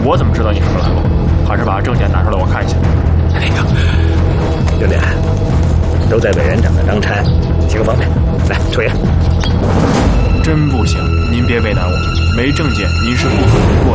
我怎么知道你什么了？还是把证件拿出来我看一下。 哎呀，兄弟，都在委员长的当差，行个方便。来，抽烟。 真不行，您别为难我，没证件您是不可能过的。